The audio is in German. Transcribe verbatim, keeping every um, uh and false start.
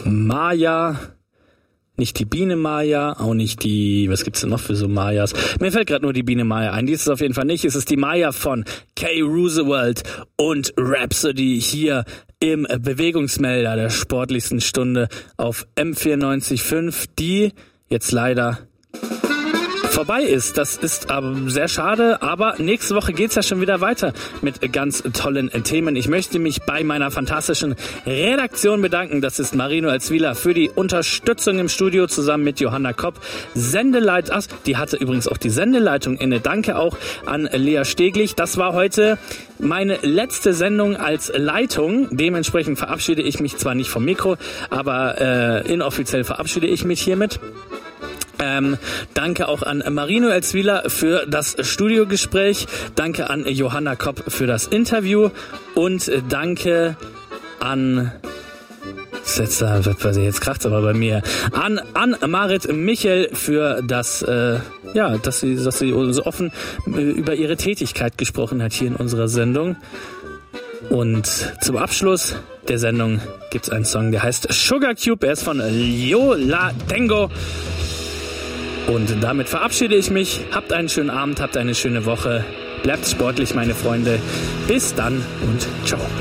Maya, nicht die Biene Maya, auch nicht die, was gibt's denn noch für so Mayas? Mir fällt gerade nur die Biene Maya ein, die ist es auf jeden Fall nicht. Es ist die Maya von Kay Roosevelt und Rhapsody hier im Bewegungsmelder der sportlichsten Stunde auf M vierundneunzig Komma fünf, die jetzt leider vorbei ist. Das ist aber sehr schade, aber nächste Woche geht's ja schon wieder weiter mit ganz tollen Themen. Ich möchte mich bei meiner fantastischen Redaktion bedanken. Das ist Marino Elzwila für die Unterstützung im Studio zusammen mit Johanna Kopp. Sendeleitung, ach, die hatte übrigens auch die Sendeleitung inne. Danke auch an Lea Steglich. Das war heute meine letzte Sendung als Leitung. Dementsprechend verabschiede ich mich zwar nicht vom Mikro, aber äh, inoffiziell verabschiede ich mich hiermit. Ähm, danke auch an Marino Elzwila für das Studiogespräch. Danke an Johanna Kopp für das Interview. Und danke an... Jetzt, jetzt kracht's aber bei mir. An, an Marit Michel für das, äh, ja, dass sie, dass sie so offen über ihre Tätigkeit gesprochen hat hier in unserer Sendung. Und zum Abschluss der Sendung gibt's einen Song, der heißt Sugar Cube. Er ist von Yo La Tengo. Und damit verabschiede ich mich. Habt einen schönen Abend, habt eine schöne Woche. Bleibt sportlich, meine Freunde. Bis dann und ciao.